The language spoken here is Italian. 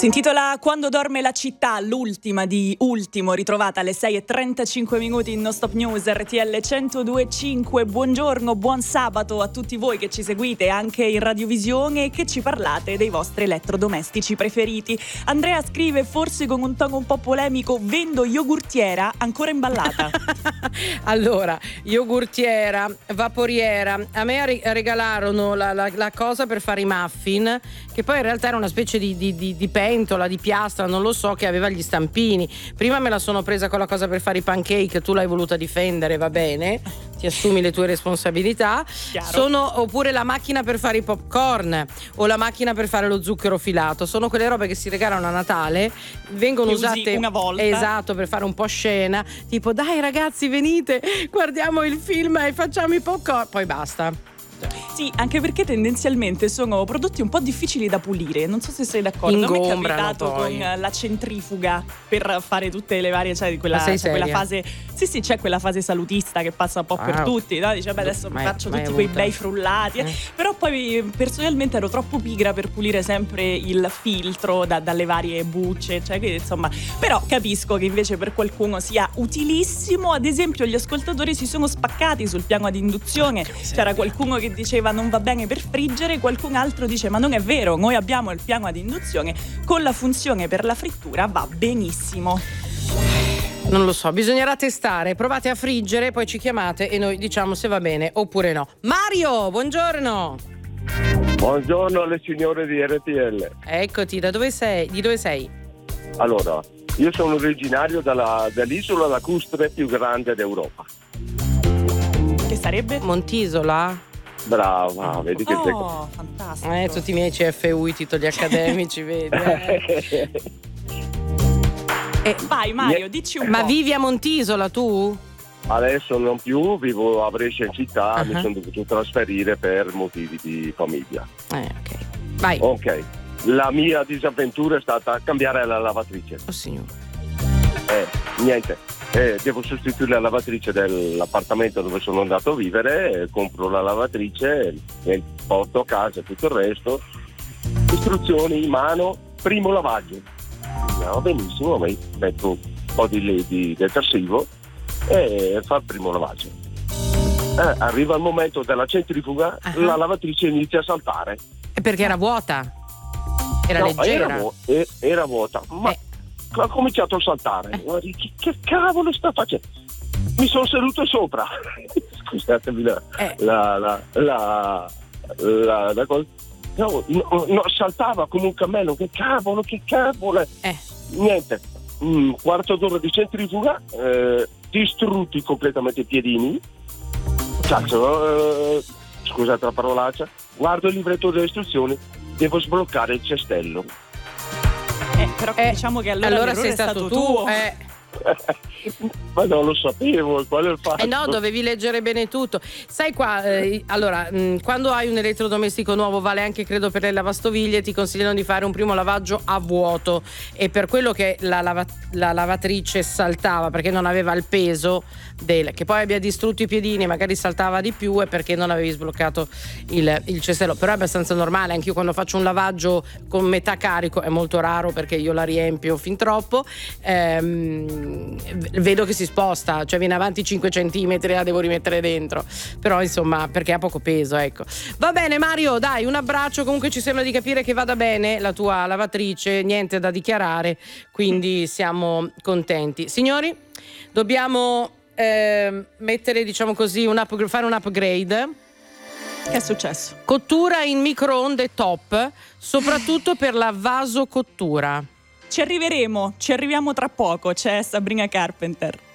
Si intitola Quando dorme la città, l'ultima di Ultimo, ritrovata alle 6:35 in No Stop News RTL 102.5. Buongiorno, buon sabato a tutti voi che ci seguite anche in radiovisione e che ci parlate dei vostri elettrodomestici preferiti. Andrea scrive, forse con un tono un po' polemico, vendo yogurtiera ancora imballata. Allora, yogurtiera, vaporiera, a me regalarono la cosa per fare i muffin, che poi in realtà era una specie di pentola, di piastra, non lo so, che aveva gli stampini. Prima me la sono presa con la cosa per fare i pancake, tu l'hai voluta difendere, va bene, ti assumi le tue responsabilità. Oppure la macchina per fare i popcorn o la macchina per fare lo zucchero filato, sono quelle robe che si regalano a Natale, vengono usate una volta, esatto, per fare un po' scena, tipo dai ragazzi venite, guardiamo il film e facciamo i popcorn, poi basta. Sì, anche perché tendenzialmente sono prodotti un po' difficili da pulire, non so se sei d'accordo. A me è capitato poi con la centrifuga per fare tutte le varie, cioè quella fase. Sì, c'è quella fase salutista che passa un po' per tutti, no? Dice, adesso faccio tutti quei bei frullati. Però poi personalmente ero troppo pigra per pulire sempre il filtro dalle varie bucce, cioè quindi, insomma, però capisco che invece per qualcuno sia utilissimo. Ad esempio, gli ascoltatori si sono spaccati sul piano ad induzione. C'era qualcuno che diceva non va bene per friggere, qualcun altro dice ma non è vero, noi abbiamo il piano ad induzione con la funzione per la frittura, va benissimo. Non lo so, bisognerà testare, provate a friggere, poi ci chiamate e noi diciamo se va bene oppure no. Mario, buongiorno. Buongiorno alle signore di RTL. Eccoti, da dove sei? Di dove sei? Allora, io sono originario dell'isola lacustre più grande d'Europa. Che sarebbe? Montisola? Brava, vedi che fantastico. Tutti i miei CFU, i titoli accademici, vedi. Vai Mario, dici un po'. Ma vivi a Montisola tu? Adesso non più, vivo a Brescia in città, mi sono dovuto trasferire per motivi di famiglia. Ok, vai. Ok, la mia disavventura è stata cambiare la lavatrice. Oh signore. Niente. Devo sostituire la lavatrice dell'appartamento dove sono andato a vivere, compro la lavatrice, porto a casa e tutto il resto. Istruzioni in mano, primo lavaggio. Andiamo benissimo, metto un po' di detersivo e fa il primo lavaggio. Arriva il momento della centrifuga, la lavatrice inizia a saltare. E perché era vuota? Era leggera? Era vuota, ma ha cominciato a saltare. Che cavolo sta facendo? Mi sono seduto sopra. Scusatemi saltava come un cammello. Che cavolo. Niente. Quarto d'ora di centrifuga, distrutti completamente i piedini. Cazzo, scusate la parolaccia. Guardo il libretto delle istruzioni, devo sbloccare il cestello. Però diciamo che allora sei stato tu. Ma non lo sapevo, qual è il fatto? No, dovevi leggere bene tutto. Sai qua, allora, quando hai un elettrodomestico nuovo, vale anche credo per le lavastoviglie, ti consigliano di fare un primo lavaggio a vuoto, e per quello che la lavatrice saltava, perché non aveva il peso che poi abbia distrutto i piedini, magari saltava di più, è perché non avevi sbloccato il cestello. Però è abbastanza normale, anche io quando faccio un lavaggio con metà carico, è molto raro perché io la riempio fin troppo, vedo che si sposta, cioè viene avanti 5 centimetri, la devo rimettere dentro, però insomma perché ha poco peso, ecco. Va bene Mario, dai, un abbraccio, comunque ci sembra di capire che vada bene la tua lavatrice, niente da dichiarare, quindi siamo contenti. Signori, dobbiamo mettere, diciamo così, fare un upgrade. Che è successo? Cottura in microonde top, soprattutto per la vasocottura. Ci arriviamo tra poco, c'è Sabrina Carpenter.